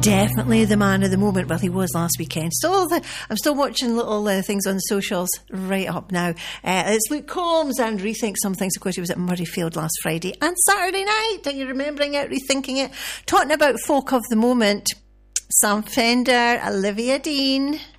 Definitely the man of the moment. Well, he was last weekend. I'm still watching little things on socials right up now. It's Luke Combs and Rethink Some Things. Of course, he was at Murrayfield last Friday and Saturday night. Are you remembering it, rethinking it? Talking about folk of the moment. Sam Fender, Olivia Dean.